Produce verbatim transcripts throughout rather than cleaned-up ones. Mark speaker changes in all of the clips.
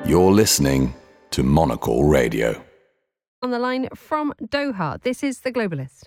Speaker 1: You're listening to Monocle Radio.
Speaker 2: On the line from Doha, this is The Globalist.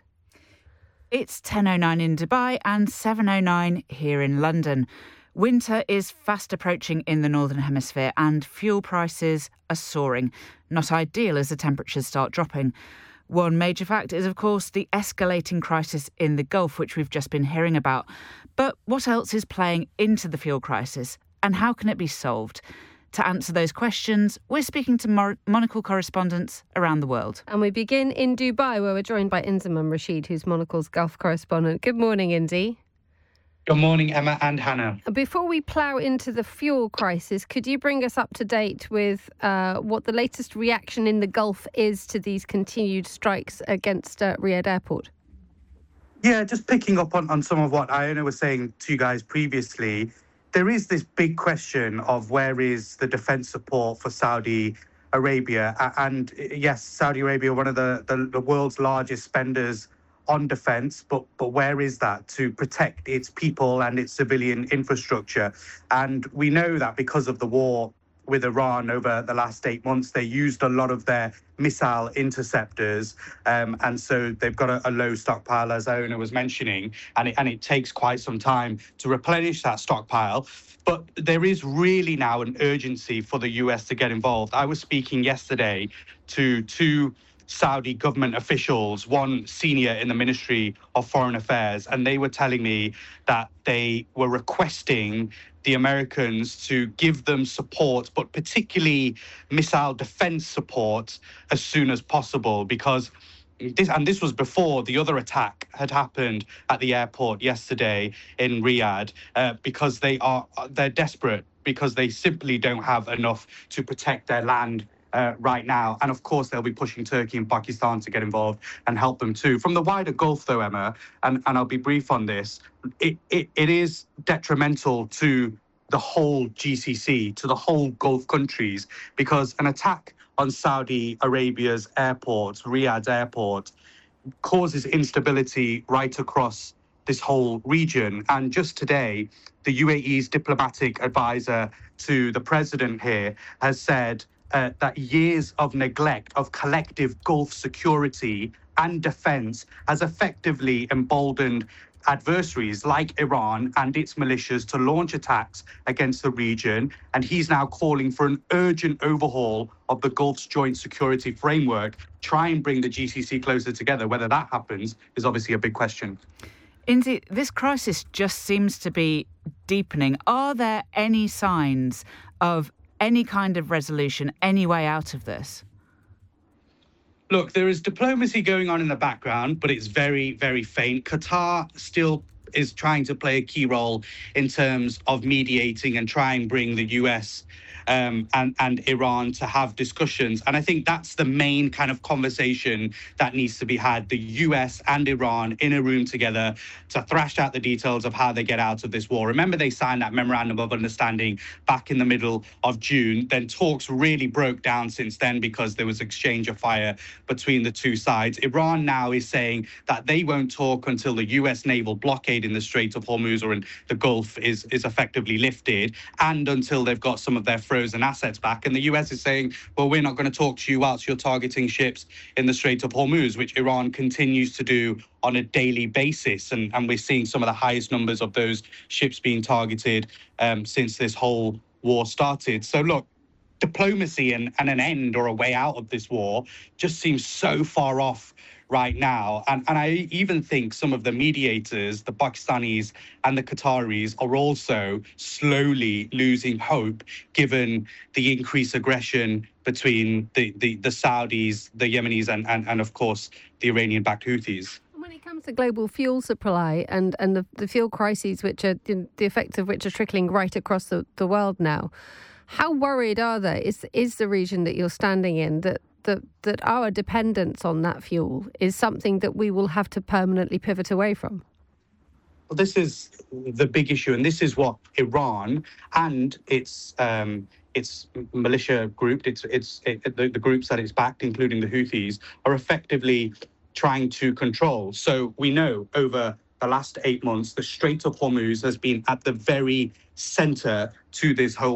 Speaker 3: It's ten oh nine in Dubai and seven oh nine here in London. Winter is fast approaching in the Northern Hemisphere and fuel prices are soaring. Not ideal as the temperatures start dropping. One major factor is, of course, the escalating crisis in the Gulf, which we've just been hearing about. But what else is playing into the fuel crisis and how can it be solved? To answer those questions, we're speaking to Mon- Monocle correspondents around the world.
Speaker 2: And we begin in Dubai, where we're joined by Inzamam Rashid, who's Monocle's Gulf correspondent. Good morning, Indy.
Speaker 4: Good morning, Emma and Hannah.
Speaker 2: Before we plough into the fuel crisis, could you bring us up to date with uh, what the latest reaction in the Gulf is to these continued strikes against uh, Riyadh Airport?
Speaker 4: Yeah, just picking up on, on some of what Iona was saying to you guys previously, there is this big question of where is the defense support for Saudi Arabia? And yes, Saudi Arabia, one of the, the, the world's largest spenders on defense, but but where is that to protect its people and its civilian infrastructure? And we know that because of the war with Iran over the last eight months, they used a lot of their missile interceptors. Um, and so they've got a, a low stockpile, as Iona was mentioning, and it, and it takes quite some time to replenish that stockpile. But there is really now an urgency for the U S to get involved. I was speaking yesterday to two Saudi government officials, one senior in the Ministry of Foreign Affairs, and they were telling me that they were requesting the Americans to give them support, but particularly missile defense support as soon as possible, because this, and this was before the other attack had happened at the airport yesterday in Riyadh, uh, because they are they're desperate, because they simply don't have enough to protect their land Uh, right now. And of course, they'll be pushing Turkey and Pakistan to get involved and help them too. From the wider Gulf, though, Emma, and, and I'll be brief on this, it, it, it is detrimental to the whole G C C, to the whole Gulf countries, because an attack on Saudi Arabia's airport, Riyadh airport, causes instability right across this whole region. And just today, the U A E's diplomatic advisor to the president here has said Uh, that years of neglect of collective Gulf security and defense has effectively emboldened adversaries like Iran and its militias to launch attacks against the region. And he's now calling for an urgent overhaul of the Gulf's joint security framework, try and bring the G C C closer together. Whether that happens is obviously a big question.
Speaker 3: Indeed, this crisis just seems to be deepening. Are there any signs of any kind of resolution, any way out of this?
Speaker 4: Look, there is diplomacy going on in the background, but it's very, very faint. Qatar still is trying to play a key role in terms of mediating and try and bring the U S Um, and, and Iran to have discussions. And I think that's the main kind of conversation that needs to be had. The U S and Iran in a room together to thrash out the details of how they get out of this war. Remember, they signed that memorandum of understanding back in the middle of June. Then talks really broke down since then because there was exchange of fire between the two sides. Iran now is saying that they won't talk until the U S naval blockade in the Strait of Hormuz or in the Gulf is, is effectively lifted, and until they've got some of their frozen assets back. And the U S is saying, well, we're not going to talk to you whilst you're targeting ships in the Strait of Hormuz, which Iran continues to do on a daily basis. And, and we're seeing some of the highest numbers of those ships being targeted um, since this whole war started. So look, diplomacy and, and an end or a way out of this war just seems so far off right now. And, and I even think some of the mediators, the Pakistanis and the Qataris, are also slowly losing hope, given the increased aggression between the, the, the Saudis, the Yemenis, and, and, and of course, the Iranian-backed Houthis.
Speaker 2: When it comes to global fuel supply and, and the, the fuel crises, which are the effects of which are trickling right across the, the world now, how worried are they? Is, is the region that you're standing in that That, that our dependence on that fuel is something that we will have to permanently pivot away from?
Speaker 4: Well, this is the big issue, and this is what Iran and its um, its militia group, its its it, the, the groups that it's backed, including the Houthis, are effectively trying to control. So we know over the last eight months, the Strait of Hormuz has been at the very center to this whole